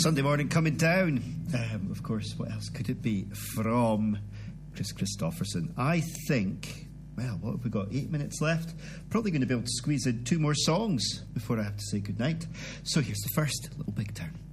Sunday morning coming down. Of course, what else could it be from Chris Christopherson? I think, well, what have we got? 8 minutes left. Probably going to be able to squeeze in 2 more songs before I have to say goodnight. So here's the first, Little Big Town.